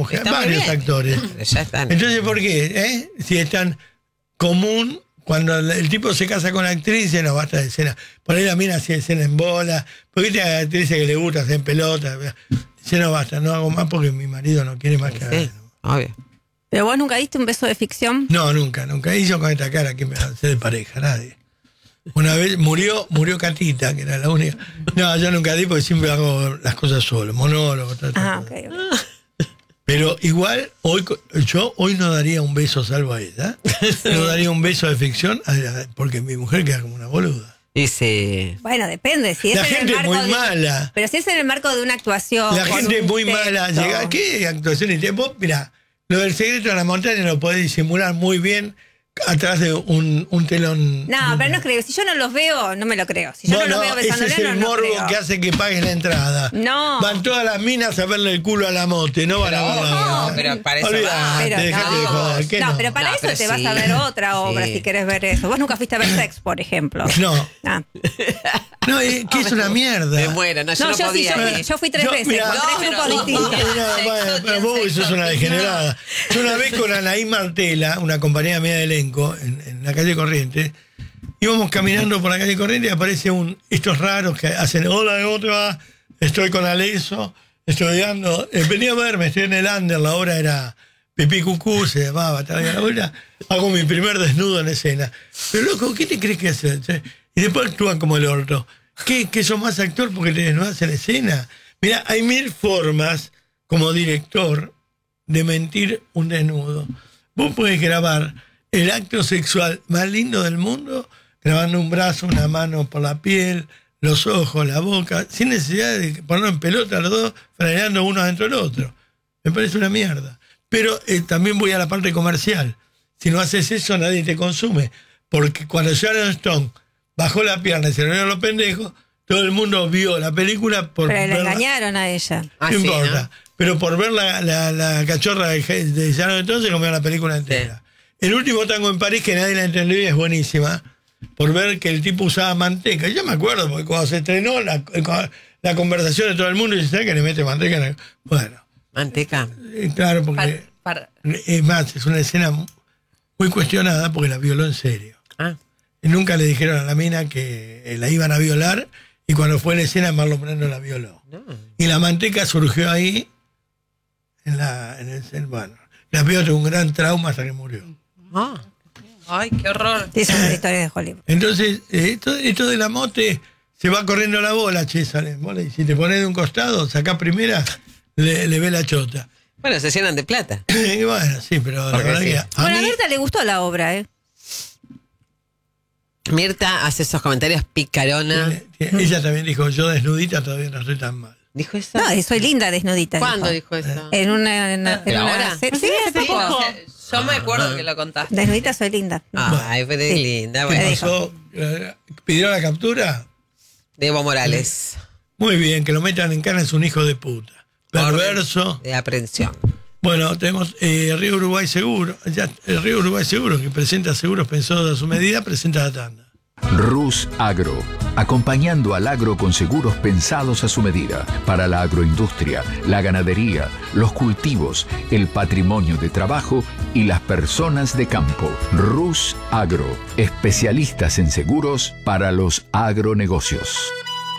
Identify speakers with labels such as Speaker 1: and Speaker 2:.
Speaker 1: mujer, varios actores.
Speaker 2: Ya están.
Speaker 1: Entonces, ¿por qué? Si es tan común, cuando el tipo se casa con la actriz, dice, no, basta de escena. Por ahí la mina hace escena en bola, porque hay actrices que le gusta hacer en pelota. Dice, no, basta, no hago más porque mi marido no quiere más que haga.
Speaker 2: Obvio.
Speaker 3: ¿Pero vos nunca diste un beso de ficción?
Speaker 1: No, nunca. Y yo con esta cara, que me va a hacer de pareja? Nadie. Una vez murió Catita, que era la única. No, yo nunca di porque siempre hago las cosas solo, monólogo, tal.
Speaker 3: Ok.
Speaker 1: Pero igual, yo hoy no daría un beso salvo a ella. No daría un beso de ficción porque mi mujer queda como una boluda.
Speaker 2: Dice.
Speaker 3: Bueno, depende. Si es
Speaker 1: La
Speaker 3: en el
Speaker 1: gente es
Speaker 3: marco
Speaker 1: muy mala.
Speaker 3: Pero si es en el marco de una actuación.
Speaker 1: La gente es muy
Speaker 3: texto.
Speaker 1: mala. ¿Qué actuación y tiempo? Mirá, lo del secreto de la montaña lo podés disimular muy bien atrás de un telón.
Speaker 3: No, pero no creo. Si yo no los veo, no me lo creo. Si yo no los veo besando,
Speaker 1: ese es el morbo que hace que paguen la entrada.
Speaker 3: No.
Speaker 1: Van todas las minas a verle el culo a la mote, no van a ver
Speaker 2: No, pero para eso
Speaker 1: Olvidate,
Speaker 3: Pero
Speaker 1: dejate de joder. ¿Qué
Speaker 3: no, pero para
Speaker 2: No,
Speaker 3: eso
Speaker 2: pero
Speaker 3: te vas a
Speaker 2: sí.
Speaker 3: ver otra obra
Speaker 2: Sí.
Speaker 3: si querés ver eso. Vos nunca fuiste a ver Sex, por ejemplo.
Speaker 1: No.
Speaker 3: Ah.
Speaker 1: No, que es una mierda.
Speaker 2: Me muero, no, yo
Speaker 3: No,
Speaker 2: no
Speaker 3: yo sí,
Speaker 2: podía.
Speaker 3: yo fui 3
Speaker 1: Yo,
Speaker 3: veces,
Speaker 1: mirá,
Speaker 3: con 3 grupos distintos.
Speaker 1: Vos sos una degenerada. Yo una vez con Anaí Martela, una compañera mía de elenco, en la calle Corrientes, íbamos caminando por la calle Corrientes y aparece estos raros que hacen, hola, ¿cómo te va? Estoy con Aleso, estoy dando, venía a verme, estoy en el Under, la obra era Pipí Cucú, se llamaba, la obra, hago mi primer desnudo en escena. Pero loco, ¿qué te crees que haces? Y después actúan como el orto. ¿Que sos más actor porque te desnudas en escena? Mira, hay 1000 formas, como director, de mentir un desnudo. Vos podés grabar el acto sexual más lindo del mundo, grabando un brazo, una mano por la piel, los ojos, la boca, sin necesidad de ponerlo en pelota los dos, franeando uno dentro del otro. Me parece una mierda. Pero también voy a la parte comercial. Si no haces eso, nadie te consume. Porque cuando Sharon Stone bajó la pierna y se le vieron los pendejos, todo el mundo vio la película por
Speaker 3: Pero le
Speaker 1: verla.
Speaker 3: engañaron a ella.
Speaker 1: No importa. Pero por ver la cachorra de Sharon Stone se comió la película entera. El último tango en París, que nadie la entendió y es buenísima, por ver que el tipo usaba manteca. Yo me acuerdo, porque cuando se estrenó la conversación de todo el mundo, y dice, ¿sabes que le mete manteca? Bueno.
Speaker 2: Manteca.
Speaker 1: Claro, porque es más, es una escena muy cuestionada porque la violó en serio. Y nunca le dijeron a la mina que la iban a violar, y cuando fue la escena Marlon Brando la violó. No. Y la manteca surgió ahí bueno, la piba tuvo un gran trauma hasta que murió.
Speaker 4: Ay, qué horror.
Speaker 3: Sí, son las historias de Hollywood.
Speaker 1: Entonces, esto de la mote, se va corriendo la bola, sale. Y si te pones de un costado, sacás primera, le ve la chota.
Speaker 2: Bueno, se llenan de plata.
Speaker 1: Y bueno, sí, pero la verdad que
Speaker 3: A Mirta le gustó la obra, ¿eh?
Speaker 2: Mirta hace esos comentarios picarona.
Speaker 1: Ella también dijo, yo desnudita todavía no estoy tan mal.
Speaker 2: ¿Dijo eso?
Speaker 3: No, soy linda desnudita.
Speaker 2: ¿Cuándo dijo eso?
Speaker 3: En una
Speaker 2: ¿Ahora?
Speaker 3: Sí, hace poco.
Speaker 4: Yo me acuerdo que lo contaste.
Speaker 3: Desnudita soy linda.
Speaker 2: Ay, pero es linda.
Speaker 1: ¿Qué
Speaker 2: Bueno.
Speaker 1: pasó? ¿Pidió la captura?
Speaker 2: De Evo Morales.
Speaker 1: Muy bien, que lo metan en cana, es un hijo de puta. Perverso.
Speaker 2: De aprehensión.
Speaker 1: Bueno, tenemos Río Uruguay Seguro. El Río Uruguay Seguro, que presenta seguros pensados a su medida, presenta la tanda.
Speaker 5: Rus Agro, acompañando al agro con seguros pensados a su medida, para la agroindustria, la ganadería, los cultivos, el patrimonio de trabajo y las personas de campo. Rus Agro, especialistas en seguros para los agronegocios.